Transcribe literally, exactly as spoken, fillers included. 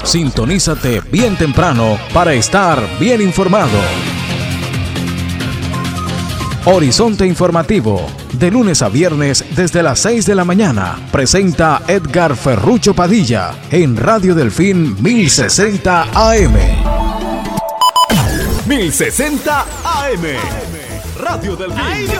Sintonízate bien temprano para estar bien informado. Horizonte Informativo, de lunes a viernes desde las seis de la mañana, presenta Edgar Ferrucho Padilla en Radio Delfín mil sesenta A M. mil sesenta A M. Radio Delfín.